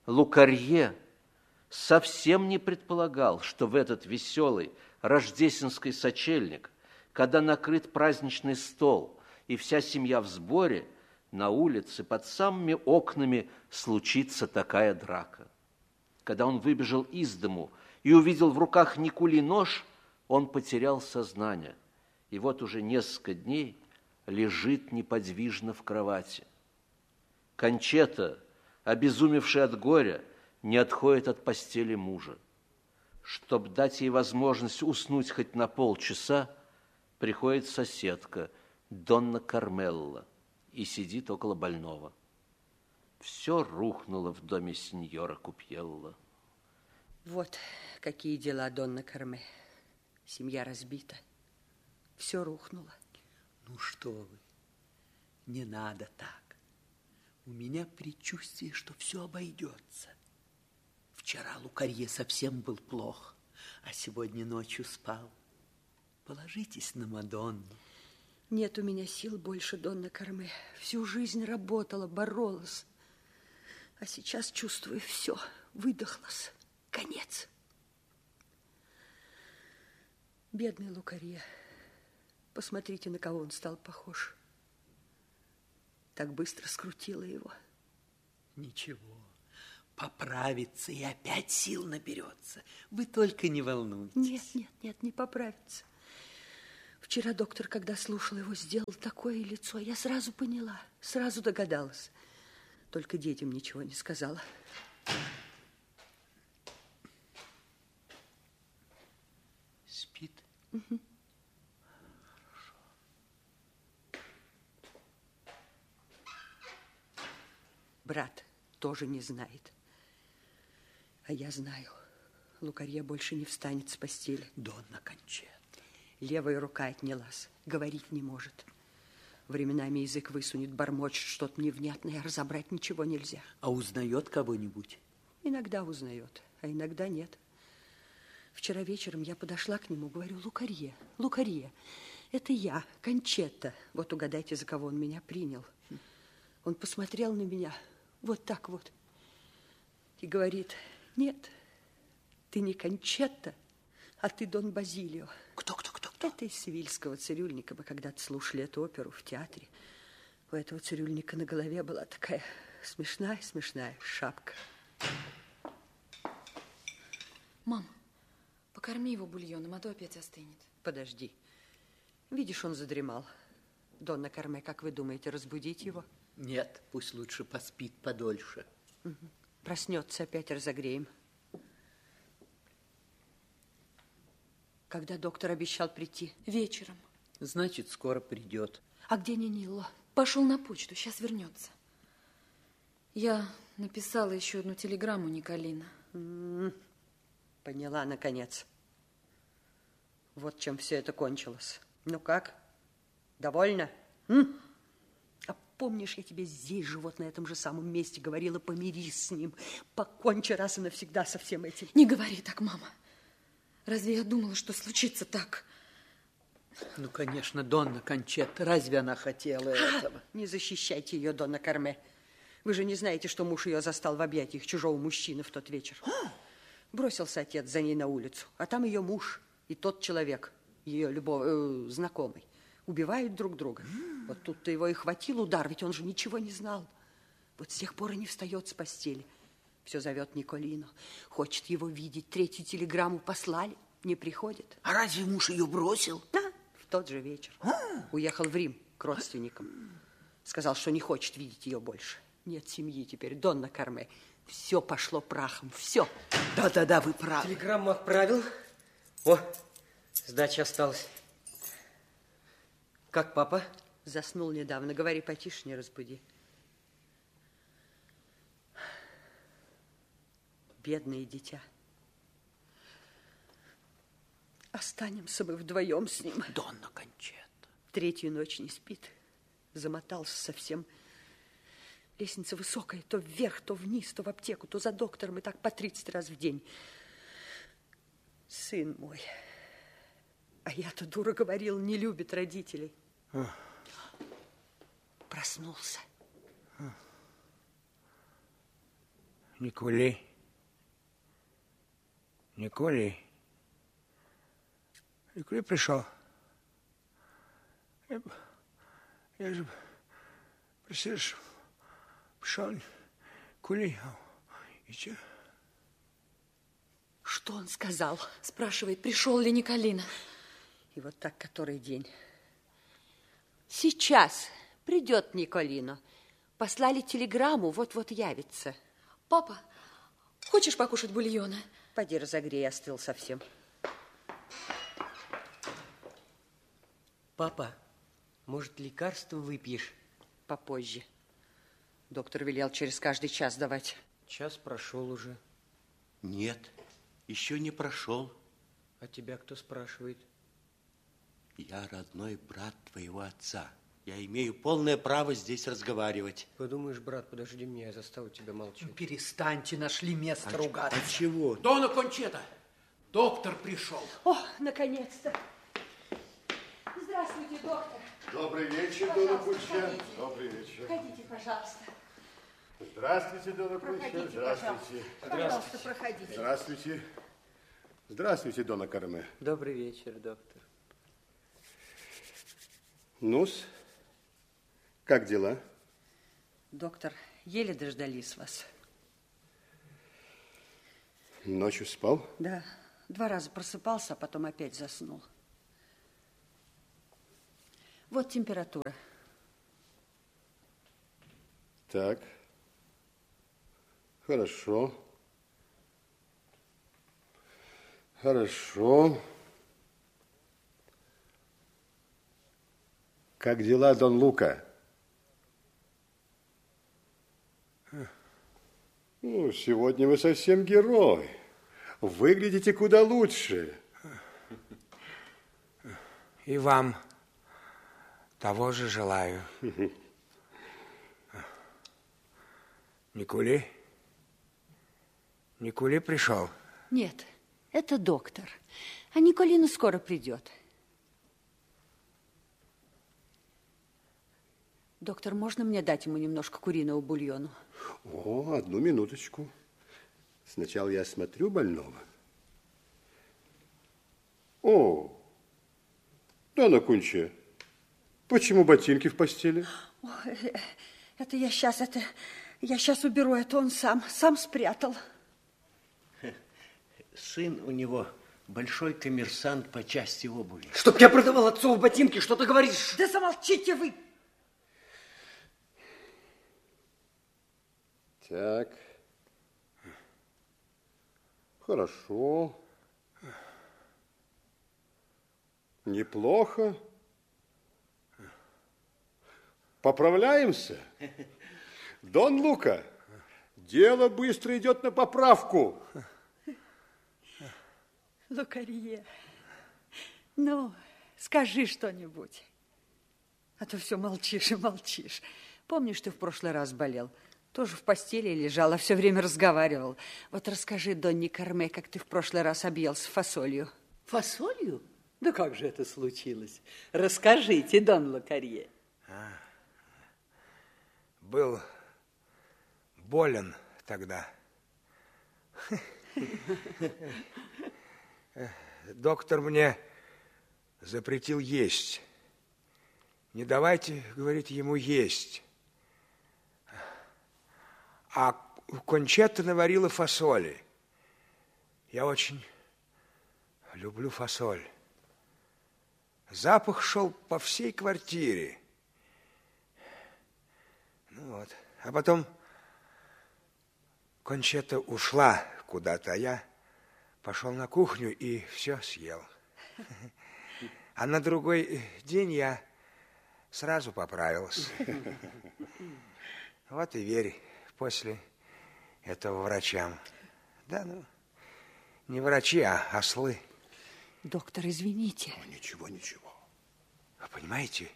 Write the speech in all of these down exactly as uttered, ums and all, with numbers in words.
Лукарье совсем не предполагал, что в этот веселый рождественский сочельник, когда накрыт праздничный стол и вся семья в сборе, на улице под самыми окнами случится такая драка. Когда он выбежал из дому и увидел в руках Никули нож, он потерял сознание. И вот уже несколько дней лежит неподвижно в кровати. Кончета, обезумевшая от горя, не отходит от постели мужа. Чтоб дать ей возможность уснуть хоть на полчаса, приходит соседка Донна Кармелла и сидит около больного. Все рухнуло в доме сеньора Купьелло. Вот какие дела, Донна Карме. Семья разбита. Все рухнуло. Ну что вы, не надо так. У меня предчувствие, что все обойдется. Вчера Лукарье совсем был плох, а сегодня ночью спал. Положитесь на Мадонну. Нет у меня сил больше, Донна Карме. Всю жизнь работала, боролась. А сейчас чувствую все, выдохлась. Конец. Бедный Лукарье. Посмотрите, на кого он стал похож. Так быстро скрутила его. Ничего, поправится и опять сил наберется. Вы только не волнуйтесь. Нет, нет, нет, не поправится. Вчера доктор, когда слушал его, сделал такое лицо. Я сразу поняла, сразу догадалась. Только детям ничего не сказала. Спит? Угу. Хорошо. Брат тоже не знает. А я знаю. Лукарье больше не встанет с постели. Донна Кончета. Левая рука отнялась. Говорить не может. Временами язык высунет, бормочет что-то невнятное, разобрать ничего нельзя. А узнает кого-нибудь? Иногда узнает, а иногда нет. Вчера вечером я подошла к нему, говорю: Лукарье, Лукарье, это я, Кончета. Вот угадайте, за кого он меня принял. Он посмотрел на меня вот так вот и говорит: нет, ты не Кончета, а ты Дон Базилио. Кто, кто, кто, кто? Это из севильского цирюльника. Мы когда-то слушали эту оперу в театре. У этого цирюльника на голове была такая смешная-смешная шапка. Мам, покорми его бульоном, а то опять остынет. Подожди. Видишь, он задремал. Донна Карме, как вы думаете, разбудить его? Нет, пусть лучше поспит подольше. Угу. Проснется, опять разогреем. Когда доктор обещал прийти? Вечером. Значит, скоро придет. А где Нинилло? Пошел на почту, сейчас вернется. Я написала еще одну телеграмму Николина. М-м, поняла, наконец. Вот чем все это кончилось. Ну как? Довольна? М? А помнишь, я тебе здесь же, вот на этом же самом месте говорила: помирись с ним, покончи раз и навсегда со всем этим. Не говори так, мама. Разве я думала, что случится так? Ну, конечно, Донна Кончета. Разве она хотела этого? Не защищайте ее, Донна Карме. Вы же не знаете, что муж ее застал в объятиях чужого мужчины в тот вечер. Бросился отец за ней на улицу, а там ее муж и тот человек, ее любов... э, знакомый, убивают друг друга. Вот тут-то его и хватил удар, ведь он же ничего не знал. Вот с тех пор и не встает с постели. Все зовет Николино, хочет его видеть. Третью телеграмму послали, не приходит. А разве муж ее бросил? Да, в тот же вечер. Уехал в Рим к родственникам. Сказал, что не хочет видеть ее больше. Нет семьи теперь, Донна Карме. Все пошло прахом, все. Да-да-да, вы правы. Телеграмму отправил. О, сдача осталась. Как папа? Заснул недавно. Говори потише, не разбуди. Бедное дитя. Останемся мы вдвоем с ним. Донна Кончета. Третью ночь не спит. Замотался совсем. Лестница высокая, то вверх, то вниз, то в аптеку, то за доктором, и так по тридцать раз в день. Сын мой. А я-то, дура, говорил, не любит родителей. Проснулся. Николи. Николи. Николи пришел. Я, я же просишь, пришел Николи. И че? Что он сказал? Спрашивает, пришел ли Николина. И вот так который день. Сейчас придет Николина. Послали телеграмму, вот-вот явится. Папа, хочешь покушать бульона? Поди разогрей, остыл совсем. Папа, может, лекарство выпьешь? Попозже. Доктор велел через каждый час давать. Час прошел уже. Нет, еще не прошел. А тебя кто спрашивает? Я родной брат твоего отца. Я имею полное право здесь разговаривать. Подумаешь, брат, подожди меня, я заставлю тебя молчать. Ну, перестаньте, нашли место А ругаться. А чего? Дона Кончета, доктор пришел. О, наконец-то. Здравствуйте, доктор. Добрый вечер, Пожалуйста, Дона Кунча. входите. Добрый вечер. Входите, пожалуйста. Здравствуйте, Дона Кунча. Проходите, Здравствуйте. Пожалуйста, проходите. Здравствуйте. Здравствуйте, Дона Карме. Добрый вечер, доктор. Ну-с, как дела? Доктор, еле дождались вас. Ночью спал? Да, два раза просыпался, а потом опять заснул. Вот температура. Так. Хорошо. Хорошо. Как дела, Дон Лука? Ну, сегодня вы совсем герой. Выглядите куда лучше. И вам того же желаю. Никули? Никули пришел? Нет, это доктор. А Николина скоро придет. Доктор, можно мне дать ему немножко куриного бульону? О, одну минуточку. Сначала я осмотрю больного. О, Дона Кунча, почему ботинки в постели? О, это я сейчас, это я сейчас уберу, это он сам, сам спрятал. Сын у него большой коммерсант по части обуви. Чтоб я продавал отцову ботинки, что ты говоришь? Да замолчите вы! Так. Хорошо. Неплохо. Поправляемся? Дон Лука, дело быстро идет на поправку. Лукарье, ну, скажи что-нибудь. А то все молчишь и молчишь. Помнишь, ты в прошлый раз болел? Тоже в постели лежал, а все время разговаривал. Вот расскажи, Донни Карме, как ты в прошлый раз объелся фасолью. Фасолью? Да как же это случилось? Расскажите, Дон Лукарье. А, был болен тогда. Доктор мне запретил есть. Не давайте, говорит, ему есть. А Кончета наварила фасоли. Я очень люблю фасоль. Запах шел по всей квартире. Ну вот. А потом Кончета ушла куда-то, а я пошел на кухню и все съел. А на другой день я сразу поправился. Вот и верь после этого врачам. Да, ну, не врачи, а ослы. Доктор, извините. О, ничего, ничего. Вы понимаете,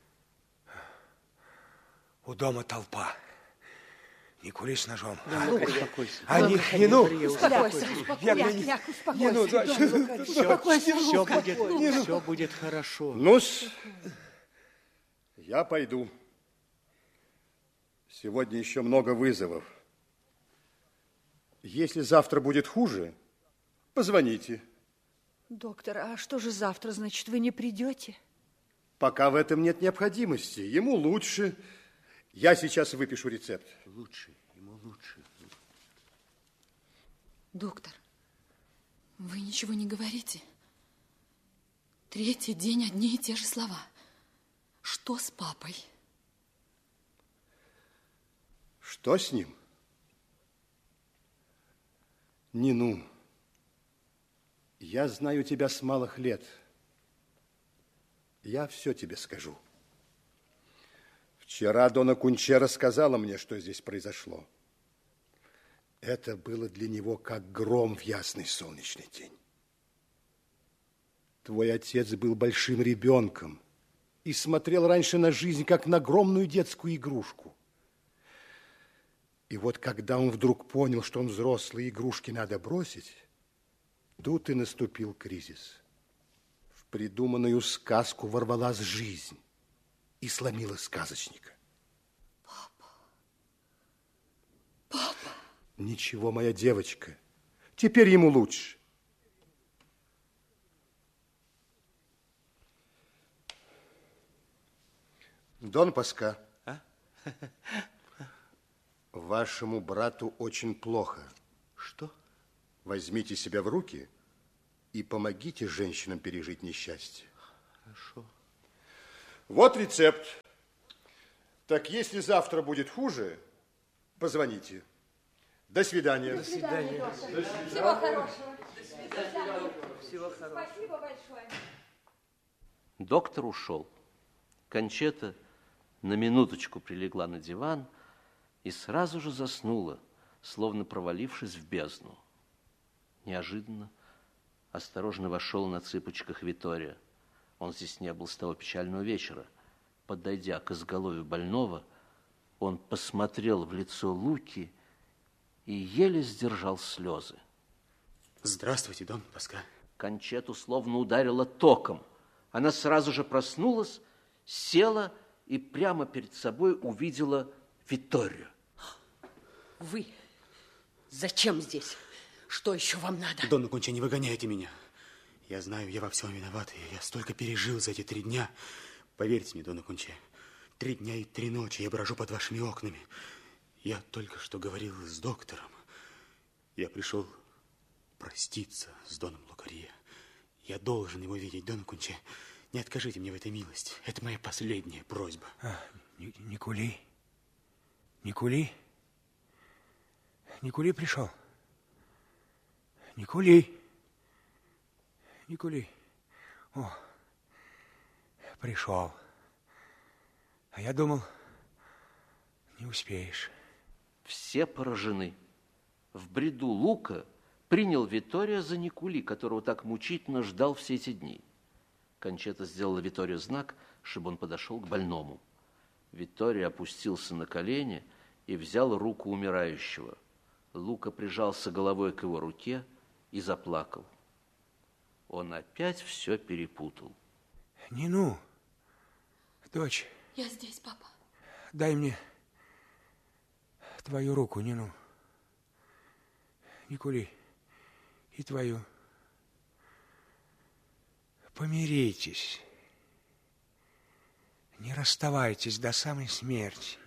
у дома толпа. Не кури с ножом. Да, а, успокойся. Они, не, ну, Успокойся, я- ляг, я- ляг, не, ну, успокойся. да, Успокойся, Все Лука. будет, все будет хорошо. Ну-с, я пойду. Сегодня еще много вызовов. Если завтра будет хуже, позвоните. Доктор, а что же завтра, значит, вы не придете? Пока в этом нет необходимости. Ему лучше. Я сейчас выпишу рецепт. Лучше, ему лучше. Доктор, вы ничего не говорите? Третий день одни и те же слова. Что с папой? Что с ним? Нину, я знаю тебя с малых лет. Я все тебе скажу. Вчера Дона Кунчера рассказала мне, что здесь произошло. Это было для него как гром в ясный солнечный день. Твой отец был большим ребенком и смотрел раньше на жизнь, как на огромную детскую игрушку. И вот когда он вдруг понял, что он взрослый, игрушки надо бросить, тут и наступил кризис. В придуманную сказку ворвалась жизнь и сломила сказочника. Папа. Папа. Ничего, моя девочка, теперь ему лучше. Дон Паска. А? Вашему брату очень плохо. Что? Возьмите себя в руки и помогите женщинам пережить несчастье. Хорошо. Вот рецепт. Так если завтра будет хуже, позвоните. До свидания. До свидания. До свидания. Всего хорошего. До свидания. Всего хорошего. Спасибо большое. Доктор ушел. Кончета на минуточку прилегла на диван и сразу же заснула, словно провалившись в бездну. Неожиданно осторожно вошел на цыпочках Витория. Он здесь не был с того печального вечера. Подойдя к изголовью больного, он посмотрел в лицо Луки и еле сдержал слезы. Здравствуйте, Дон Паска. Кончету словно ударило током. Она сразу же проснулась, села и прямо перед собой увидела Виторию. Вы зачем здесь? Что еще вам надо? Дон Кунче, не выгоняйте меня. Я знаю, я во всем виноват, и я столько пережил за эти три дня. Поверьте мне, Дон Кунче, три дня и три ночи я брожу под вашими окнами. Я только что говорил с доктором. Я пришел проститься с Доном Лукарье. Я должен его видеть, Дон Кунче. Не откажите мне в этой милости. Это моя последняя просьба. А, Никули? Никули? Никули пришел? Никули? Никули? О, пришел. А я думал, не успеешь. Все поражены. В бреду Лука принял Витория за Никули, которого так мучительно ждал все эти дни. Кончета сделала Виторию знак, чтобы он подошел к больному. Виторий опустился на колени и взял руку умирающего. Лука прижался головой к его руке и заплакал. Он опять все перепутал. Нину, дочь. Я здесь, папа. Дай мне твою руку, Нину. Никули, и твою. Помиритесь. Не расставайтесь до самой смерти.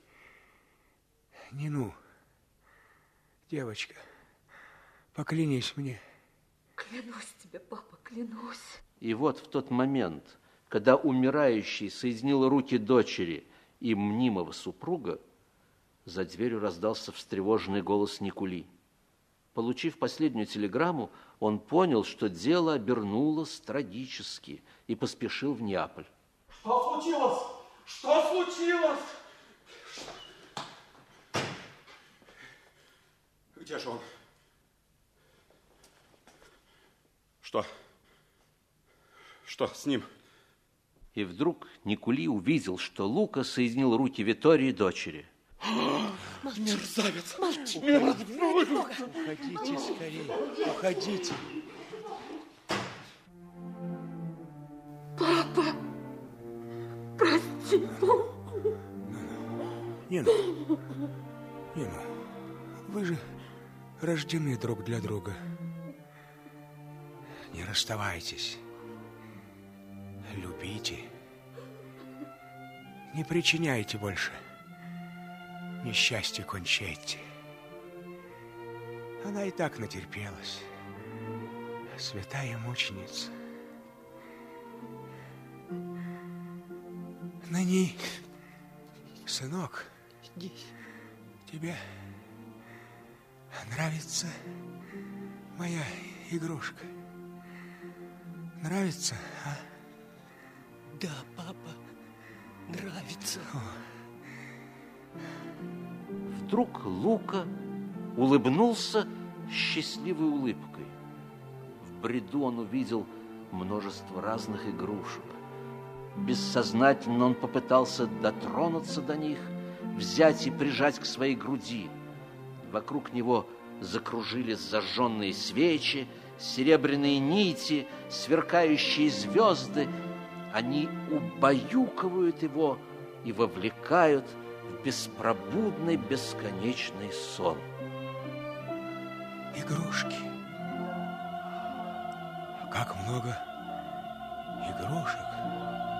Нину, девочка, поклянись мне. Клянусь тебе, папа, клянусь. И вот в тот момент, когда умирающий соединил руки дочери и мнимого супруга, за дверью раздался встревоженный голос Никули. Получив последнюю телеграмму, он понял, что дело обернулось трагически, и поспешил в Неаполь. Что случилось? Что случилось? Где же он? Что? Что с ним? И вдруг Никули увидел, что Лука соединил руки Витории и дочери. Молчи. Мерзавец! Молчи! Мерзавец! Уходите скорее, уходите. Папа, прости. Нину, Нину, вы же рождены друг для друга. Не расставайтесь. Любите. Не причиняйте больше несчастья Кончетте. Она и так натерпелась. Святая мученица. Ныне, сынок, здесь тебе нравится моя игрушка? Нравится, а? Да, папа, нравится. Вдруг Лука улыбнулся счастливой улыбкой. В бреду он увидел множество разных игрушек. Бессознательно он попытался дотронуться до них, взять и прижать к своей груди. Вокруг него закружились зажженные свечи, серебряные нити, сверкающие звезды. Они убаюкивают его и вовлекают в беспробудный бесконечный сон. Игрушки. Как много игрушек.